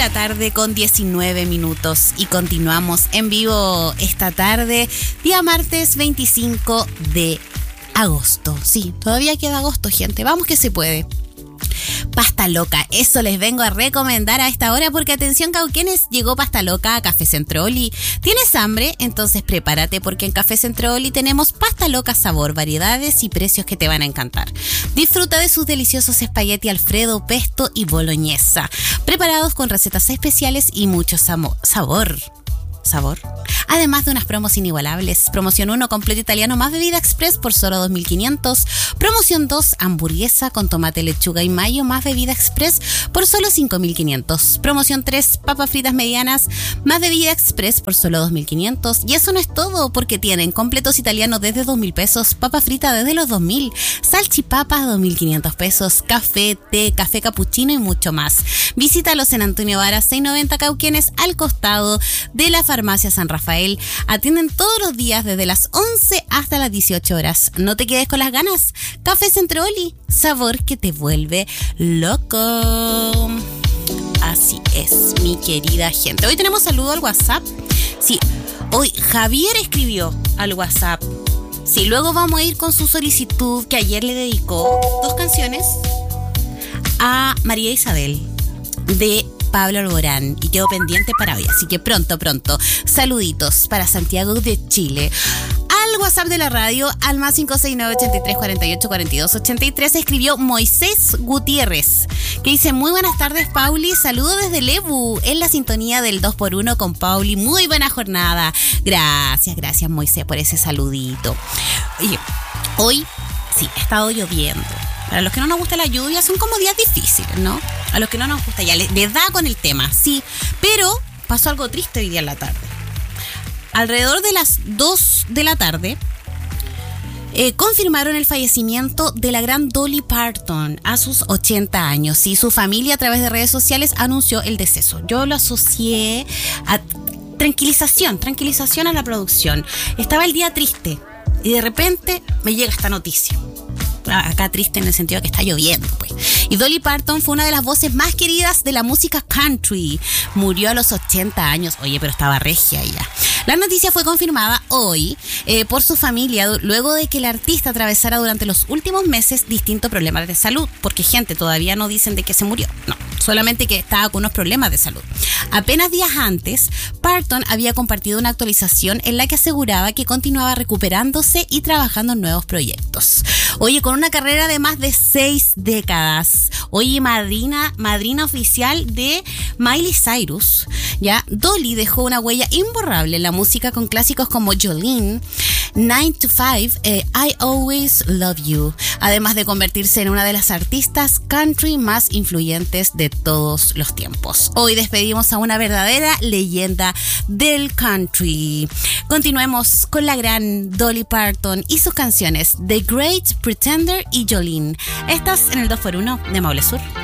la tarde con 19 minutos y continuamos en vivo esta tarde, día martes 25 de agosto. Sí, todavía queda agosto, gente. Vamos que se puede. Pasta loca, eso les vengo a recomendar a esta hora porque atención cauquenes, llegó pasta loca a Café Centroli. ¿Tienes hambre? Entonces prepárate porque en Café Centroli tenemos pasta loca sabor, variedades y precios que te van a encantar. Disfruta de sus deliciosos espagueti Alfredo, pesto y boloñesa, preparados con recetas especiales y mucho sabor. Además de unas promos inigualables. Promoción 1, completo italiano más bebida express por solo 2.500. Promoción 2, hamburguesa con tomate, lechuga y mayo más bebida express por solo 5.500. Promoción 3, papas fritas medianas más bebida express por solo 2.500. Y eso no es todo, porque tienen completos italianos desde 2.000 pesos, papa frita desde los 2.000, salchipapas 2.500 pesos, café, té, café capuchino y mucho más. Visítalos en Antonio Vara 690 Cauquenes, al costado de la Farmacia San Rafael. Atienden todos los días desde las 11 hasta las 18 horas. No te quedes con las ganas. Café Centroli, sabor que te vuelve loco. Así es, mi querida gente. Hoy tenemos saludo al WhatsApp. Sí, hoy Javier escribió al WhatsApp. Sí, luego vamos a ir con su solicitud que ayer le dedicó 2 canciones a María Isabel de Pablo Alborán y quedó pendiente para hoy, así que pronto. Saluditos para Santiago de Chile. Al WhatsApp de la radio, al más 569-8348-4283, escribió Moisés Gutiérrez, que dice: muy buenas tardes, Pauli, saludo desde Lebu, en la sintonía del 2x1 con Pauli, muy buena jornada. Gracias Moisés por ese saludito. Oye, hoy sí, ha estado lloviendo. Para los que no nos gusta la lluvia, son como días difíciles, ¿no? A los que no nos gusta, ya les da con el tema, sí. Pero pasó algo triste hoy día en la tarde. Alrededor de las 2 de la tarde, confirmaron el fallecimiento de la gran Dolly Parton a sus 80 años. Y su familia, a través de redes sociales, anunció el deceso. Yo lo asocié a tranquilización a la producción. Estaba el día triste y de repente me llega esta noticia. Acá triste en el sentido de que está lloviendo, pues. Y Dolly Parton fue una de las voces más queridas de la música country. Murió a los 80 años. Oye, pero estaba regia ya. La noticia fue confirmada hoy por su familia luego de que el artista atravesara durante los últimos meses distintos problemas de salud. Porque, gente, todavía no dicen de que se murió. No, solamente que estaba con unos problemas de salud. Apenas días antes, Parton había compartido una actualización en la que aseguraba que continuaba recuperándose y trabajando en nuevos proyectos. Oye, con una carrera de más de 6 décadas. Oye, madrina oficial de Miley Cyrus, ¿ya? Dolly dejó una huella imborrable en la música con clásicos como Jolene, 9 to 5, I Always Love You, además de convertirse en una de las artistas country más influyentes de todos los tiempos. Hoy despedimos a una verdadera leyenda del country. Continuemos con la gran Dolly Parton y sus canciones The Great Pretender y Jolene. Estás en el 2x1 de Maule Sur.